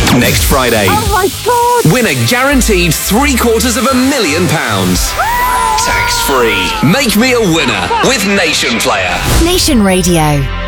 Next Friday. Oh my God! Win a guaranteed £750,000. Tax-free. Make me a winner with Nation Player. Nation Radio.